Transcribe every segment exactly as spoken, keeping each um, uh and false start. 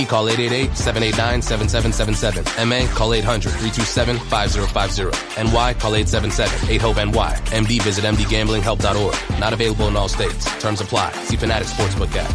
Call eight eight eight, seven eight nine, seven seven seven seven. M A, call eight hundred, three two seven, five zero five zero. N Y, call eight seven seven, eight hope N Y. M D, visit m d gambling help dot org. Not available in all states. Terms apply. See Fanatics Sportsbook app.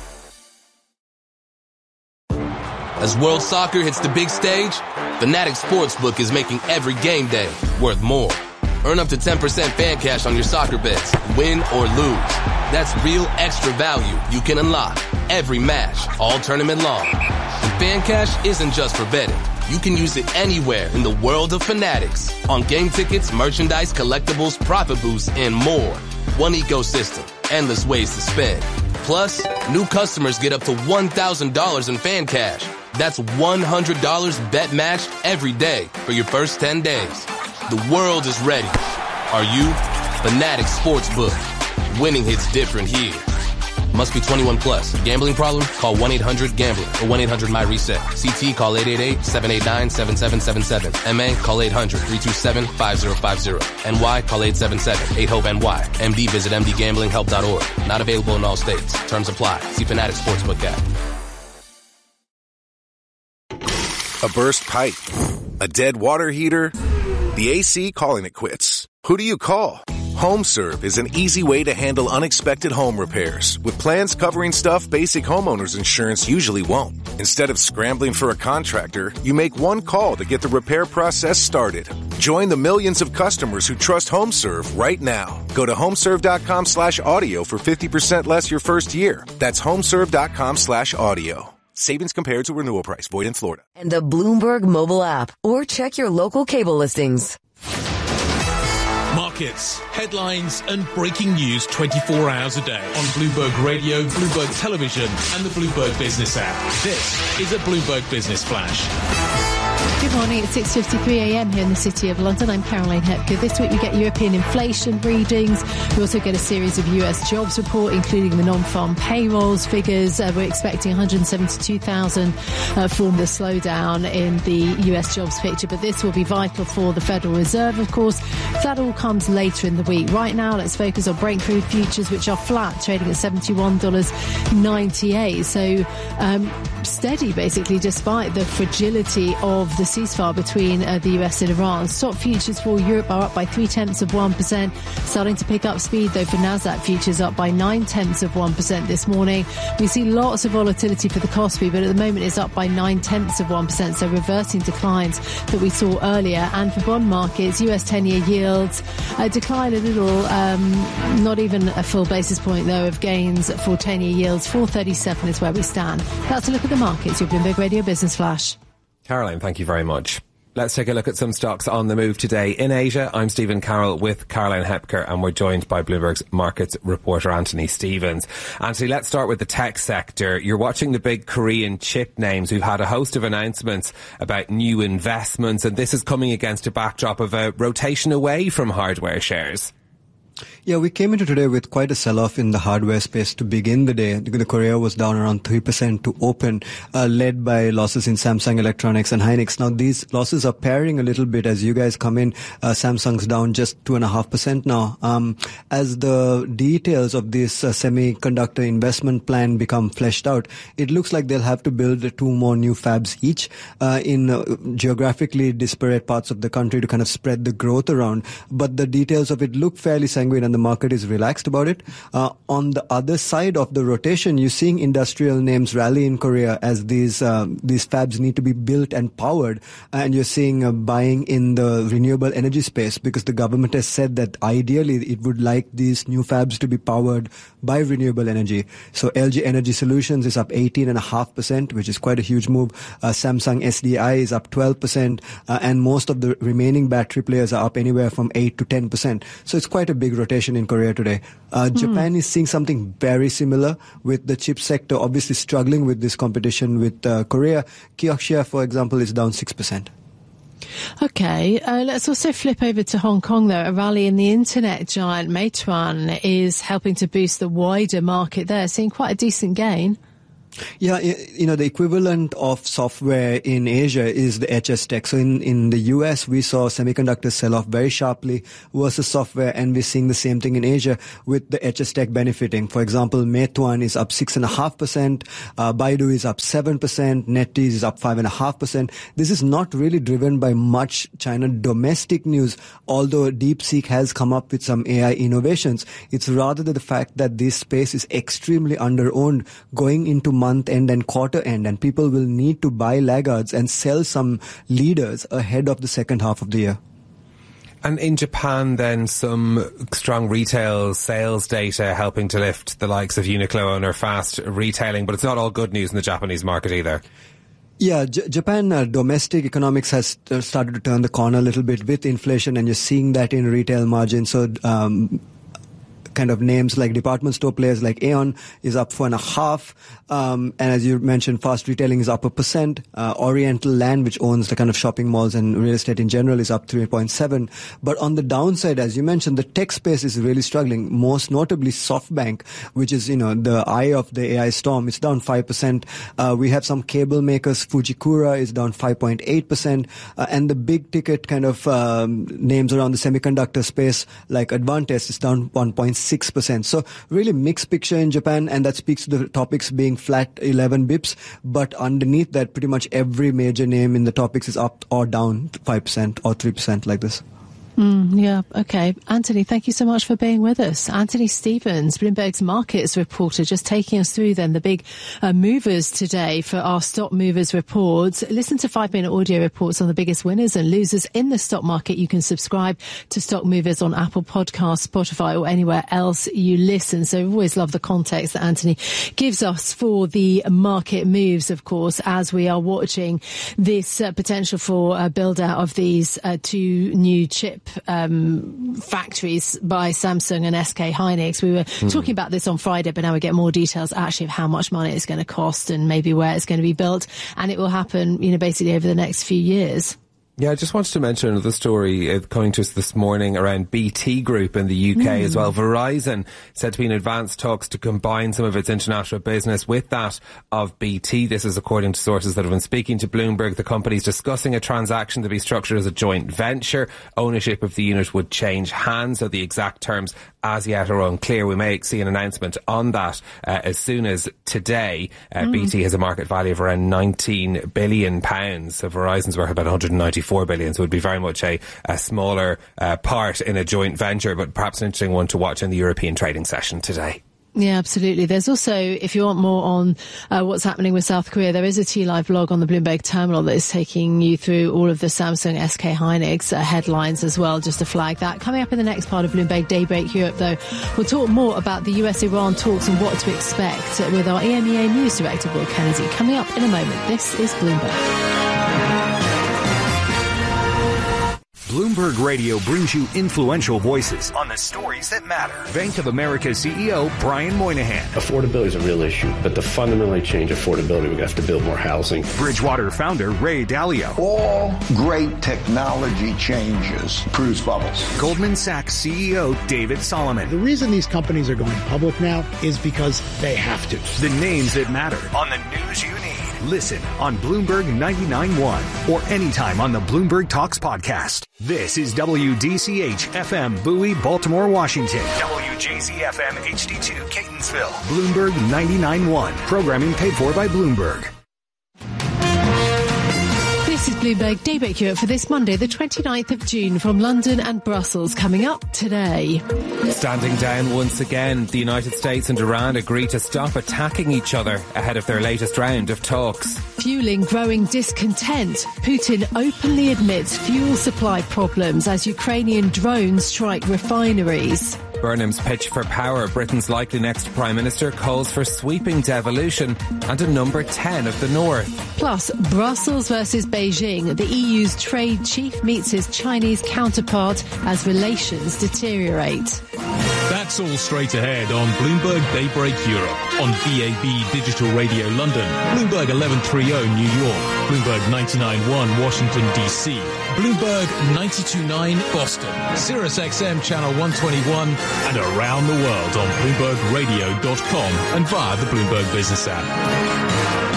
As World Soccer hits the big stage, Fanatics Sportsbook is making every game day worth more. Earn up to ten percent fan cash on your soccer bets, win or lose. That's real extra value you can unlock every match, all tournament long. And fan cash isn't just for betting. You can use it anywhere in the world of Fanatics. On game tickets, merchandise, collectibles, profit boosts, and more. One ecosystem, endless ways to spend. Plus, new customers get up to one thousand dollars in fan cash. That's one hundred dollars bet matched every day for your first ten days. The world is ready. Are you? Fanatics Sportsbook. Winning hits different here. Must be twenty-one plus. Gambling problem? Call one eight hundred gambler or one eight hundred my reset. C T, call eight eight eight, seven eight nine, seven seven seven seven. M A, call eight hundred, three two seven, five zero five zero. N Y, call eight seven seven, eight hope N Y. M D, visit m d gambling help dot org. Not available in all states. Terms apply. See Fanatics Sportsbook app. A burst pipe, a dead water heater, the A C calling it quits. Who do you call? HomeServe is an easy way to handle unexpected home repairs with plans covering stuff basic homeowners insurance usually won't. Instead of scrambling for a contractor, you make one call to get the repair process started. Join the millions of customers who trust HomeServe right now. Go to homeserve.com slash audio for fifty percent less your first year. That's homeserve.com slash audio. Savings compared to renewal price. Void in Florida. And the Bloomberg mobile app, or check your local cable listings. Markets, headlines, and breaking news twenty-four hours a day on Bloomberg Radio, Bloomberg Television, and the Bloomberg Business app. This is a Bloomberg Business Flash. Good morning. It's six fifty-three a m here in the City of London. I'm Caroline Hepker. This week we get European inflation readings. We also get a series of U S jobs report, including the non-farm payrolls figures. Uh, we're expecting one hundred seventy-two thousand uh, from the slowdown in the U S jobs picture. But this will be vital for the Federal Reserve, of course. That all comes later in the week. Right now, let's focus on Brent crude futures, which are flat, trading at seventy-one dollars ninety-eight. So um, steady, basically, despite the fragility of the ceasefire between uh, the U S and Iran. Stock futures for Europe are up by three tenths of one percent, starting to pick up speed though for Nasdaq futures, up by nine tenths of one percent this morning. We see lots of volatility for the Kospi, but at the moment it's up by nine tenths of one percent, so reversing declines that we saw earlier. And for bond markets, U S ten-year yields uh, decline a little, um, not even a full basis point though of gains for ten-year yields. four thirty-seven is where we stand. That's a look at the markets. Your Bloomberg Radio Business Flash. Caroline, thank you very much. Let's take a look at some stocks on the move today. In Asia, I'm Stephen Carroll with Caroline Hepker, and we're joined by Bloomberg's markets reporter Anthony Stevens. Anthony, let's start with the tech sector. You're watching the big Korean chip names who've had a host of announcements about new investments, and this is coming against a backdrop of a rotation away from hardware shares. Yeah, we came into today with quite a sell-off in the hardware space to begin the day. The Korea was down around three percent to open, uh, led by losses in Samsung Electronics and Hynix. Now, these losses are pairing a little bit as you guys come in. Uh, Samsung's down just two point five percent now. Um, as the details of this uh, semiconductor investment plan become fleshed out, it looks like they'll have to build two more new fabs each uh, in uh, geographically disparate parts of the country to kind of spread the growth around. But the details of it look fairly sanguine, and the market is relaxed about it. Uh, on the other side of the rotation, you're seeing industrial names rally in Korea as these uh, these fabs need to be built and powered, and you're seeing uh, buying in the renewable energy space because the government has said that ideally it would like these new fabs to be powered by renewable energy. So L G Energy Solutions is up eighteen point five percent, which is quite a huge move. Uh, Samsung S D I is up twelve percent, uh, and most of the remaining battery players are up anywhere from eight to ten percent. So it's quite a big rotation in Korea today. Uh, mm. Japan is seeing something very similar with the chip sector obviously struggling with this competition with uh, Korea. Kioxia, for example, is down six percent. Okay, uh, let's also flip over to Hong Kong, though. A rally in the internet giant Meituan is helping to boost the wider market there, seeing quite a decent gain. Yeah, you know, the equivalent of software in Asia is the H S Tech. So in, in the U S, we saw semiconductors sell off very sharply versus software, and we're seeing the same thing in Asia with the H S Tech benefiting. For example, Meituan is up six point five percent, uh, Baidu is up seven percent, NetEase is up five point five percent. This is not really driven by much China domestic news, although DeepSeek has come up with some A I innovations. It's rather the fact that this space is extremely under-owned going into month end and quarter end, and people will need to buy laggards and sell some leaders ahead of the second half of the year. And in Japan, then, some strong retail sales data helping to lift the likes of Uniqlo and Fast Retailing, but it's not all good news in the Japanese market either. Yeah, J- Japan uh, domestic economics has uh, started to turn the corner a little bit with inflation, and you're seeing that in retail margins. So, um, kind of names like department store players like Aeon is up four and a half. Um, and as you mentioned, Fast Retailing is up a percent. Uh, Oriental Land, which owns the kind of shopping malls and real estate in general, is up three point seven. But on the downside, as you mentioned, the tech space is really struggling. Most notably SoftBank, which is, you know, the eye of the A I storm. It's down five percent. Uh, we have some cable makers. Fujikura is down five point eight percent. Uh, and the big ticket kind of um, names around the semiconductor space like Advantest is down one point six percent. So really mixed picture in Japan, and that speaks to the topics being flat eleven bips. But underneath that, pretty much every major name in the topics is up or down five percent or three percent like this. Mm, yeah, okay. Anthony, thank you so much for being with us. Anthony Stevens, Bloomberg's markets reporter, just taking us through then the big uh, movers today for our stock movers reports. Listen to five-minute audio reports on the biggest winners and losers in the stock market. You can subscribe to Stock Movers on Apple Podcasts, Spotify, or anywhere else you listen. So we always love the context that Anthony gives us for the market moves, of course, as we are watching this uh, potential for uh, build-out of these uh, two new chip Um, factories by Samsung and S K Hynix. We were mm. talking about this on Friday, but now we get more details actually of how much money it's going to cost and maybe where it's going to be built. And it will happen, you know, basically over the next few years. Yeah, I just wanted to mention another story uh, coming to us this morning around B T Group in the U K mm. as well. Verizon said to be in advanced talks to combine some of its international business with that of B T. This is according to sources that have been speaking to Bloomberg. The company's discussing a transaction to be structured as a joint venture. Ownership of the unit would change hands, so the exact terms as yet are unclear. We may see an announcement on that uh, as soon as today. Uh, mm. B T has a market value of around nineteen billion pounds. So Verizon's worth about one hundred ninety-four billion, so it would be very much a, a smaller uh, part in a joint venture, but perhaps an interesting one to watch in the European trading session today. Yeah, absolutely. There's also, if you want more on uh, what's happening with South Korea, there is a T-Live blog on the Bloomberg terminal that is taking you through all of the Samsung S K Hynix uh, headlines as well, just to flag that. Coming up in the next part of Bloomberg Daybreak Europe, though, we'll talk more about the U S Iran talks and what to expect with our E M E A News Director, Will Kennedy. Coming up in a moment. This is Bloomberg. Bloomberg Radio brings you influential voices on the stories that matter. Bank of America C E O Brian Moynihan. Affordability is a real issue, but to fundamentally change affordability, we have to build more housing. Bridgewater founder Ray Dalio. All great technology changes produce bubbles. Goldman Sachs C E O David Solomon. The reason these companies are going public now is because they have to. The names that matter on the news you need. Listen on Bloomberg ninety-nine point one or anytime on the Bloomberg Talks podcast. This is W D C H F M Bowie, Baltimore, Washington. W J Z F M H D two Catonsville. Bloomberg ninety-nine point one. Programming paid for by Bloomberg. This is Bloomberg Daybreak Europe for this Monday, the twenty-ninth of June, from London and Brussels. Coming up today. Standing down once again, the United States and Iran agree to stop attacking each other ahead of their latest round of talks. Fueling growing discontent, Putin openly admits fuel supply problems as Ukrainian drones strike refineries. Burnham's pitch for power, Britain's likely next Prime Minister, calls for sweeping devolution and a number ten of the North. Plus, Brussels versus Beijing. The E U's trade chief meets his Chinese counterpart as relations deteriorate. That's all straight ahead on Bloomberg Daybreak Europe on B A B Digital Radio London, Bloomberg eleven thirty New York, Bloomberg ninety-nine point one Washington D C, Bloomberg ninety-two point nine Boston, Sirius X M Channel one twenty-one, and around the world on Bloomberg Radio dot com and via the Bloomberg Business app.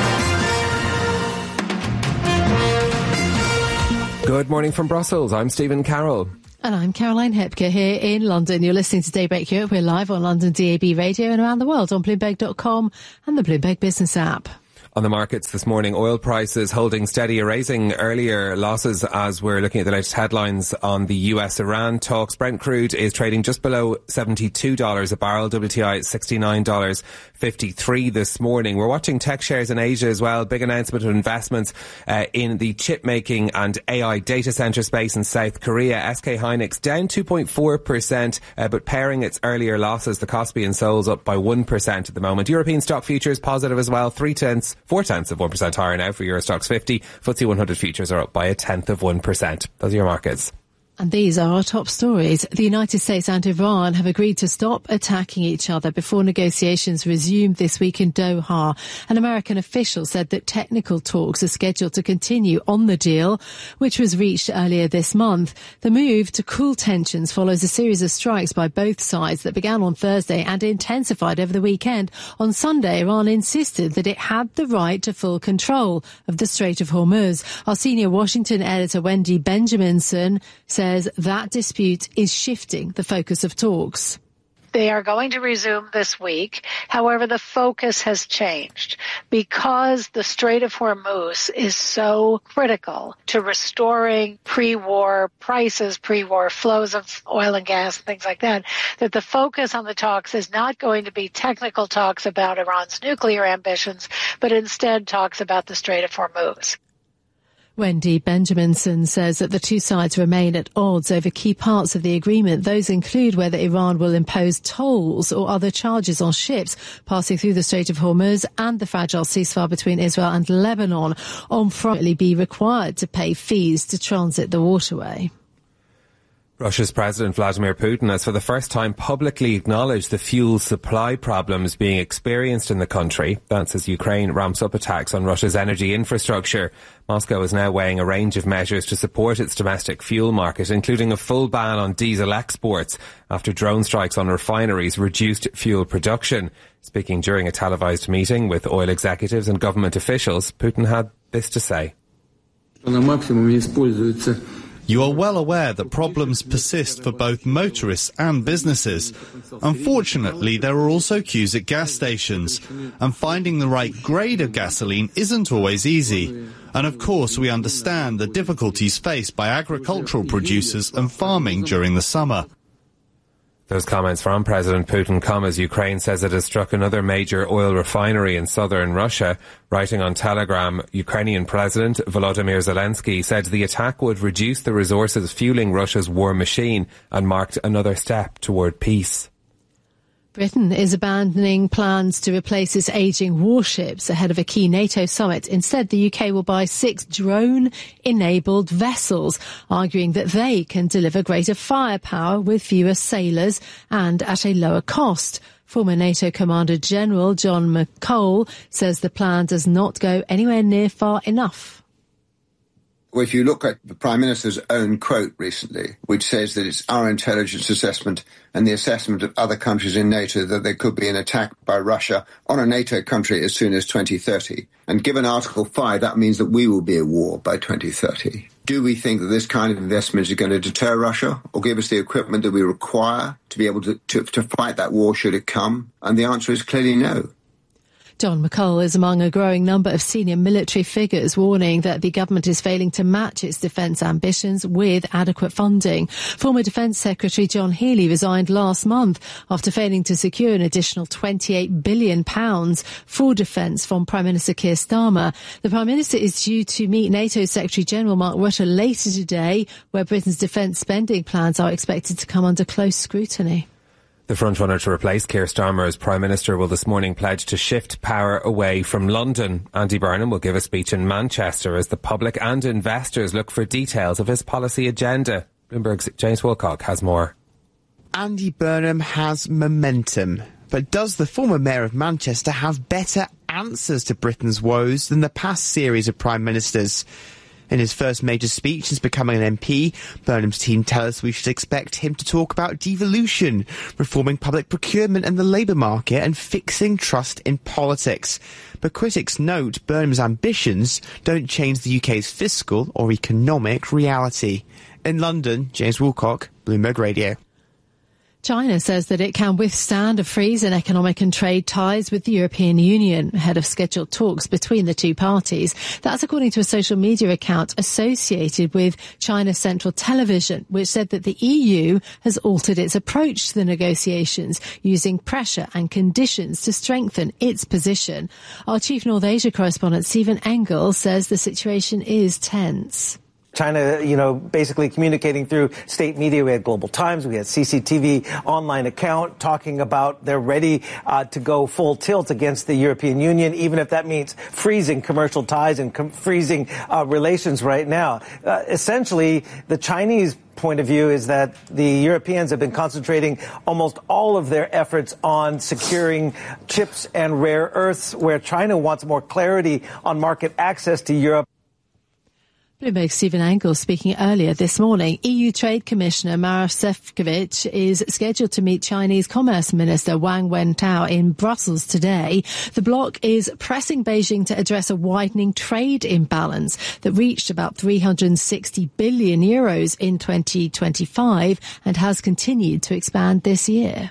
Good morning from Brussels. I'm Stephen Carroll. And I'm Caroline Hepker here in London. You're listening to Daybreak Europe. We're live on London D A B Radio and around the world on Bloomberg dot com and the Bloomberg Business app. On the markets this morning, oil prices holding steady, erasing earlier losses as we're looking at the latest headlines on the U S Iran talks. Brent crude is trading just below seventy-two dollars a barrel. W T I at sixty-nine dollars fifty-three this morning. We're watching tech shares in Asia as well. Big announcement of investments uh, in the chip making and A I data center space in South Korea. S K Hynix down two point four percent, uh, but pairing its earlier losses, the Kospi and Seoul's up by one percent at the moment. European stock futures positive as well, three tenths Four tenths of one percent higher now for Eurostoxx fifty. F T S E one hundred futures are up by a tenth of one percent. Those are your markets. And these are our top stories. The United States and Iran have agreed to stop attacking each other before negotiations resume this week in Doha. An American official said that technical talks are scheduled to continue on the deal, which was reached earlier this month. The move to cool tensions follows a series of strikes by both sides that began on Thursday and intensified over the weekend. On Sunday, Iran insisted that it had the right to full control of the Strait of Hormuz. Our senior Washington editor, Wendy Benjaminson, says that dispute is shifting the focus of talks. They are going to resume this week. However, the focus has changed because the Strait of Hormuz is so critical to restoring pre-war prices, pre-war flows of oil and gas, things like that, that the focus on the talks is not going to be technical talks about Iran's nuclear ambitions, but instead talks about the Strait of Hormuz. Wendy Benjaminson says that the two sides remain at odds over key parts of the agreement. Those include whether Iran will impose tolls or other charges on ships passing through the Strait of Hormuz and the fragile ceasefire between Israel and Lebanon on Friday be required to pay fees to transit the waterway. Russia's President Vladimir Putin has for the first time publicly acknowledged the fuel supply problems being experienced in the country. That's as Ukraine ramps up attacks on Russia's energy infrastructure. Moscow is now weighing a range of measures to support its domestic fuel market, including a full ban on diesel exports after drone strikes on refineries reduced fuel production. Speaking during a televised meeting with oil executives and government officials, Putin had this to say. You are well aware that problems persist for both motorists and businesses. Unfortunately, there are also queues at gas stations, and finding the right grade of gasoline isn't always easy. And of course, we understand the difficulties faced by agricultural producers and farming during the summer. Those comments from President Putin come as Ukraine says it has struck another major oil refinery in southern Russia. Writing on Telegram, Ukrainian President Volodymyr Zelensky said the attack would reduce the resources fueling Russia's war machine and marked another step toward peace. Britain is abandoning plans to replace its ageing warships ahead of a key NATO summit. Instead, the U K will buy six drone-enabled vessels, arguing that they can deliver greater firepower with fewer sailors and at a lower cost. Former NATO Commander General John McCall says the plan does not go anywhere near far enough. Well, if you look at the Prime Minister's own quote recently, which says that it's our intelligence assessment and the assessment of other countries in NATO that there could be an attack by Russia on a NATO country as soon as twenty thirty. And given Article five, that means that we will be at war by twenty thirty. Do we think that this kind of investment is going to deter Russia or give us the equipment that we require to be able to, to, to fight that war should it come? And the answer is clearly no. John McCall is among a growing number of senior military figures warning that the government is failing to match its defence ambitions with adequate funding. Former Defence Secretary John Healey resigned last month after failing to secure an additional twenty-eight billion pounds for defence from Prime Minister Keir Starmer. The Prime Minister is due to meet NATO Secretary General Mark Rutte later today, where Britain's defence spending plans are expected to come under close scrutiny. The frontrunner to replace Keir Starmer as Prime Minister will this morning pledge to shift power away from London. Andy Burnham will give a speech in Manchester as the public and investors look for details of his policy agenda. Bloomberg's James Wilcock has more. Andy Burnham has momentum, but does the former Mayor of Manchester have better answers to Britain's woes than the past series of Prime Ministers? In his first major speech since becoming an M P, Burnham's team tell us we should expect him to talk about devolution, reforming public procurement and the labour market, and fixing trust in politics. But critics note Burnham's ambitions don't change the U K's fiscal or economic reality. In London, James Woolcock, Bloomberg Radio. China says that it can withstand a freeze in economic and trade ties with the European Union ahead of scheduled talks between the two parties. That's according to a social media account associated with China Central Television, which said that the E U has altered its approach to the negotiations, using pressure and conditions to strengthen its position. Our chief North Asia correspondent Stephen Engel says the situation is tense. China, you know, basically communicating through state media. We had Global Times, we had C C T V online account talking about they're ready uh, to go full tilt against the European Union, even if that means freezing commercial ties and com- freezing uh, relations right now. Uh, essentially, the Chinese point of view is that the Europeans have been concentrating almost all of their efforts on securing chips and rare earths, where China wants more clarity on market access to Europe. Bloomberg's Stephen Engel speaking earlier this morning. E U Trade Commissioner Maroš Šefčovič is scheduled to meet Chinese Commerce Minister Wang Wentao in Brussels today. The bloc is pressing Beijing to address a widening trade imbalance that reached about three hundred sixty billion euros in twenty twenty-five and has continued to expand this year.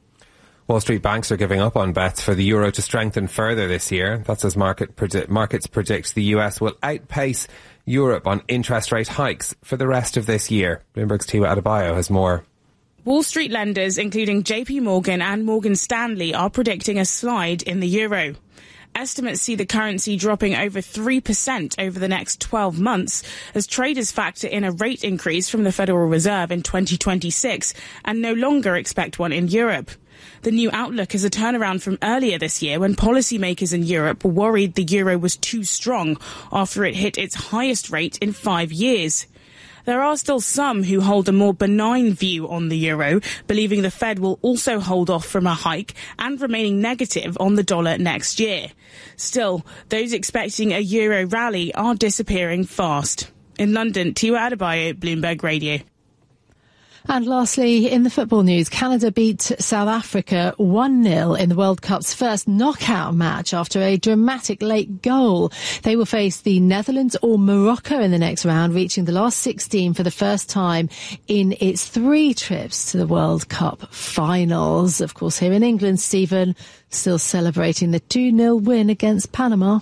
Wall Street banks are giving up on bets for the euro to strengthen further this year. That's as market predi- markets predict the U S will outpace Europe on interest rate hikes for the rest of this year. Bloomberg's Tiwa Adebayo has more. Wall Street lenders, including J P Morgan and Morgan Stanley, are predicting a slide in the euro. Estimates see the currency dropping over three percent over the next twelve months as traders factor in a rate increase from the Federal Reserve in twenty twenty-six and no longer expect one in Europe. The new outlook is a turnaround from earlier this year when policymakers in Europe were worried the euro was too strong after it hit its highest rate in five years. There are still some who hold a more benign view on the euro, believing the Fed will also hold off from a hike and remaining negative on the dollar next year. Still, those expecting a euro rally are disappearing fast. In London, Tiwa Adebayo, Bloomberg Radio. And lastly, in the football news, Canada beat South Africa one nil in the World Cup's first knockout match after a dramatic late goal. They will face the Netherlands or Morocco in the next round, reaching the last sixteen for the first time in its three trips to the World Cup finals. Of course, here in England, Stephen, still celebrating the two nil win against Panama.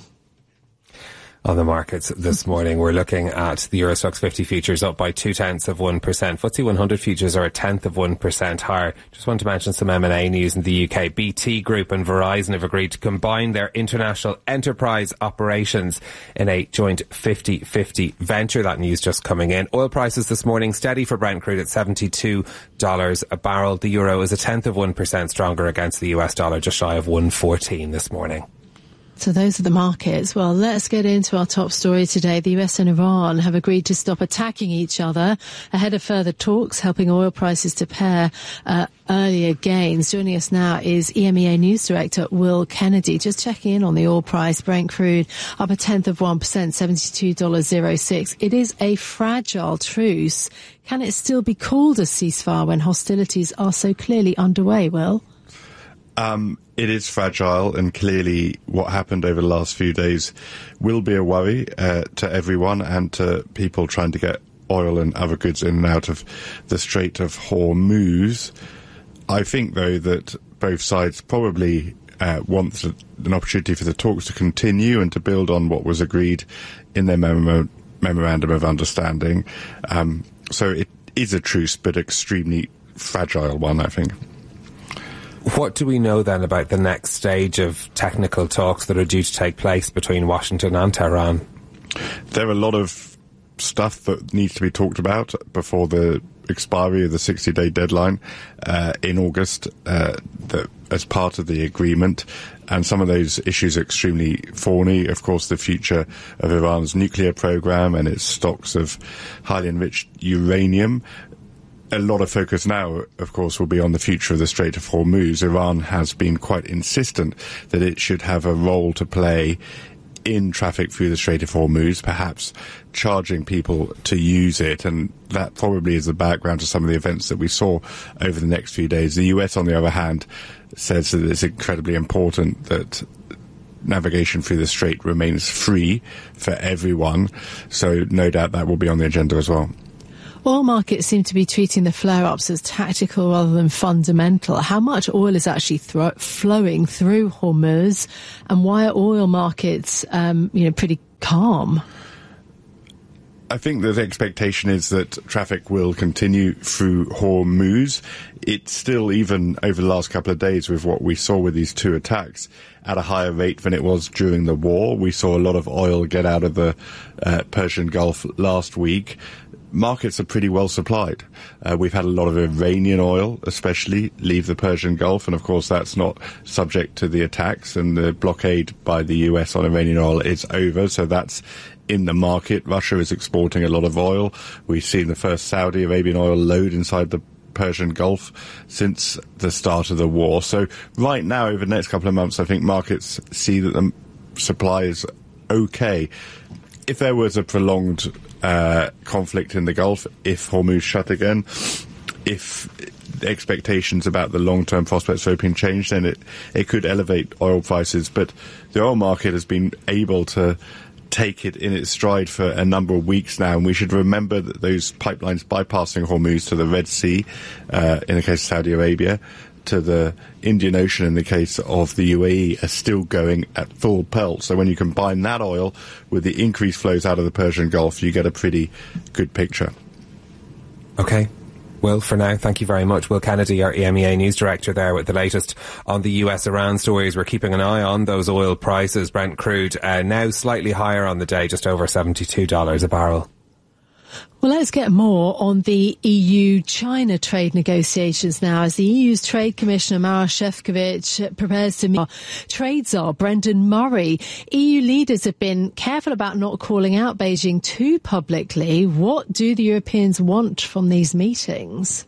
On the markets this morning, we're looking at the Euro Stoxx fifty futures up by two tenths of one percent. F T S E one hundred futures are a tenth of one percent higher. Just want to mention some M and A news in the U K. B T Group and Verizon have agreed to combine their international enterprise operations in a joint fifty-fifty venture. That news just coming in. Oil prices this morning steady for Brent crude at seventy-two dollars a barrel. The euro is a tenth of one percent stronger against the U S dollar, just shy of one fourteen this morning. So those are the markets. Well, let's get into our top story today. The U S and Iran have agreed to stop attacking each other ahead of further talks, helping oil prices to pair uh, earlier gains. Joining us now is E M E A News Director Will Kennedy. Just checking in on the oil price. Brent crude up a tenth of one percent, seventy-two dollars oh six. It is a fragile truce. Can it still be called a ceasefire when hostilities are so clearly underway, Will? Um, it is fragile, and clearly what happened over the last few days will be a worry uh, to everyone and to people trying to get oil and other goods in and out of the Strait of Hormuz. I think, though, that both sides probably uh, want to, an opportunity for the talks to continue and to build on what was agreed in their memo- memorandum of understanding. Um, so it is a truce, but extremely fragile one, I think. What do we know then about the next stage of technical talks that are due to take place between Washington and Tehran? There are a lot of stuff that needs to be talked about before the expiry of the sixty-day deadline uh, in August uh, that, as part of the agreement. And some of those issues are extremely thorny. Of course, the future of Iran's nuclear program and its stocks of highly enriched uranium. A lot of focus now, of course, will be on the future of the Strait of Hormuz. Iran has been quite insistent that it should have a role to play in traffic through the Strait of Hormuz, perhaps charging people to use it, and that probably is the background to some of the events that we saw over the next few days. The U S, on the other hand, says that it's incredibly important that navigation through the strait remains free for everyone, so no doubt that will be on the agenda as well. Oil markets seem to be treating the flare-ups as tactical rather than fundamental. How much oil is actually thro- flowing through Hormuz, and why are oil markets, um, you know, pretty calm? I think that the expectation is that traffic will continue through Hormuz. It's still, even over the last couple of days with what we saw with these two attacks, at a higher rate than it was during the war. We saw a lot of oil get out of the uh, Persian Gulf last week. Markets are pretty well supplied. Uh, we've had a lot of Iranian oil, especially, leave the Persian Gulf, and of course that's not subject to the attacks, and the blockade by the U S on Iranian oil is over, so that's in the market. Russia is exporting a lot of oil. We've seen the first Saudi Arabian oil load inside the Persian Gulf since the start of the war. So right now, over the next couple of months, I think markets see that the supply is okay. If there was a prolonged uh, conflict in the Gulf, if Hormuz shut again, if the expectations about the long-term prospects for opium change, then it, it could elevate oil prices. But the oil market has been able to take it in its stride for a number of weeks now, and we should remember that those pipelines bypassing Hormuz to the Red Sea, uh, in the case of Saudi Arabia, to the Indian Ocean in the case of the U A E, are still going at full pelt. So when you combine that oil with the increased flows out of the Persian Gulf, you get a pretty good picture. Okay. Will, for now, thank you very much. Will Kennedy, our E M E A News Director, there with the latest on the U S Iran stories. We're keeping an eye on those oil prices. Brent crude uh, now slightly higher on the day, just over seventy-two dollars a barrel. Well, let's get more on the E U-China trade negotiations now, as the E U's Trade Commissioner Maroš Šefčovič prepares to meet trade czar Brendan Murray. E U leaders have been careful about not calling out Beijing too publicly. What do the Europeans want from these meetings?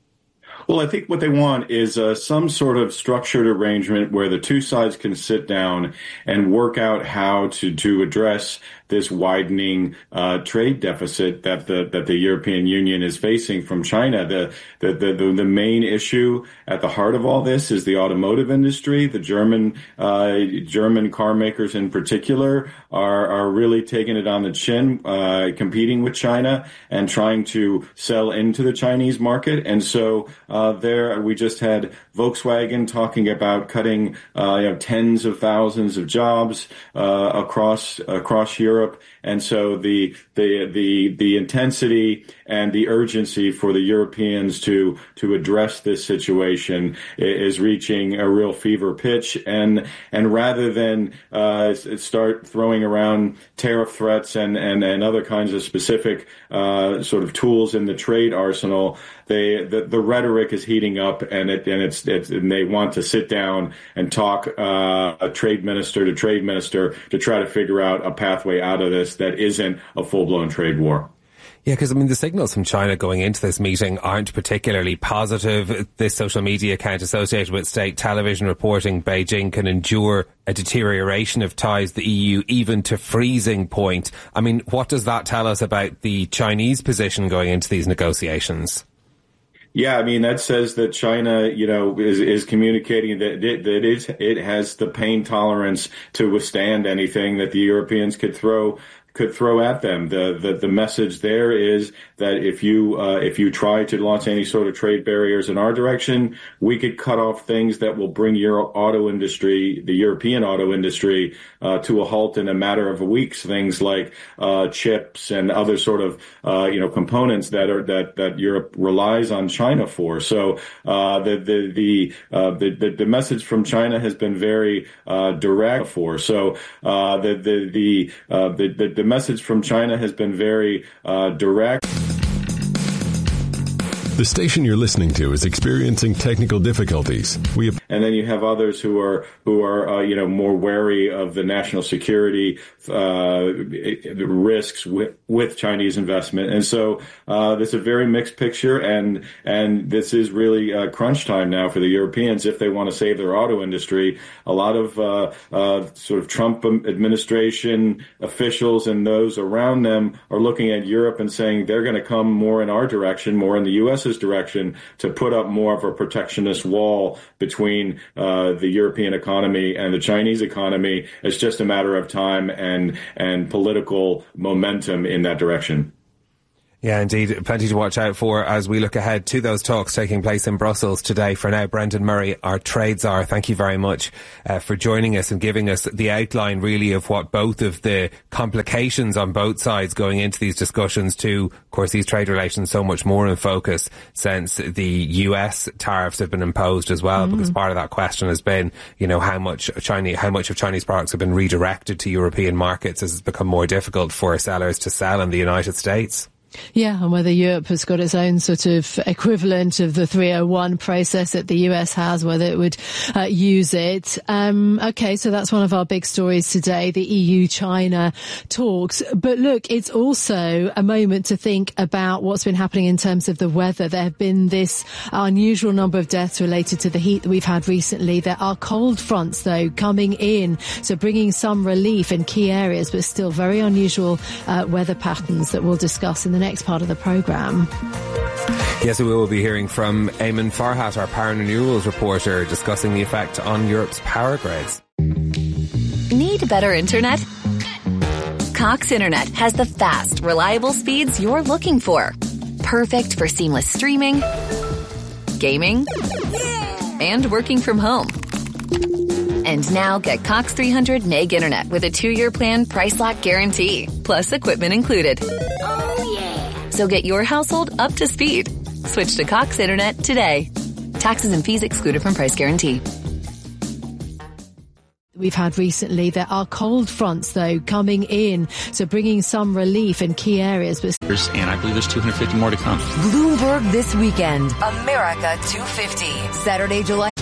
Well, I think what they want is uh, some sort of structured arrangement where the two sides can sit down and work out how to, to address this widening uh, trade deficit that the that the European Union is facing from China. The, the the the main issue at the heart of all this is the automotive industry. The German uh, German car makers in particular are are really taking it on the chin, uh, competing with China and trying to sell into the Chinese market. And so uh, there we just had Volkswagen talking about cutting uh, you know tens of thousands of jobs uh, across across Europe. And so the the the the intensity and the urgency for the Europeans to to address this situation is reaching a real fever pitch. And and rather than uh, start throwing around tariff threats and and, and other kinds of specific uh, sort of tools in the trade arsenal, they the, the rhetoric is heating up, and it and it's, it's and they want to sit down and talk uh, a trade minister to trade minister to try to figure out a pathway out of this that isn't a full-blown trade war. Yeah, because, I mean, the signals from China going into this meeting aren't particularly positive. This social media account associated with state television reporting Beijing can endure a deterioration of ties with the E U even to freezing point. I mean, what does that tell us about the Chinese position going into these negotiations? Yeah, I mean, that says that China, you know, is, is communicating that it, that it, it has the pain tolerance to withstand anything that the Europeans could throw could throw at them. The, the, the message there is that if you, uh, if you try to launch any sort of trade barriers in our direction, we could cut off things that will bring your auto industry, the European auto industry, uh, to a halt in a matter of weeks. Things like, uh, chips and other sort of, uh, you know, components that are, that, that Europe relies on China for. So, uh, the, the, the, uh, the, the, the message from China has been very, uh, direct for. So, uh, the, the, the, uh, the, the, the message from China has been very uh, direct. The station you're listening to is experiencing technical difficulties. We have- and then you have others who are who are uh, you know more wary of the national security uh, risks with, with Chinese investment, and so uh, it's a very mixed picture. And and this is really uh, crunch time now for the Europeans if they want to save their auto industry. A lot of uh, uh, sort of Trump administration officials and those around them are looking at Europe and saying they're going to come more in our direction, more in the U S's direction, to put up more of a protectionist wall between uh, the European economy and the Chinese economy. It's just a matter of time and and political momentum in that direction. Yeah, indeed. Plenty to watch out for as we look ahead to those talks taking place in Brussels today. For now, Brendan Murray, our trade czar, thank you very much uh, for joining us and giving us the outline, really, of what both of the complications on both sides going into these discussions to, of course, these trade relations so much more in focus since the U S tariffs have been imposed as well, mm. because part of that question has been, you know, how much Chinese, how much of Chinese products have been redirected to European markets as it's become more difficult for sellers to sell in the United States. Yeah, and whether Europe has got its own sort of equivalent of the three oh one process that the U S has, whether it would uh, use it. Um, okay, so that's one of our big stories today, the E U-China talks. But look, it's also a moment to think about what's been happening in terms of the weather. There have been this unusual number of deaths related to the heat that we've had recently. There are cold fronts, though, coming in, so bringing some relief in key areas, but still very unusual uh, weather patterns that we'll discuss in the next part of the programme. Yes, we will be hearing from Eamon Farhat, our power and renewables reporter, discussing the effect on Europe's power grids. Need better internet? Cox Internet has the fast, reliable speeds you're looking for. Perfect for seamless streaming, gaming, and working from home. And now get Cox three hundred meg internet with a two-year plan, price lock guarantee, plus equipment included. So get your household up to speed. Switch to Cox Internet today. Taxes and fees excluded from price guarantee. We've had recently. There are cold fronts, though, coming in, so bringing some relief in key areas. But and I believe there's two hundred fifty more to come. Bloomberg This Weekend, America two fifty, Saturday, July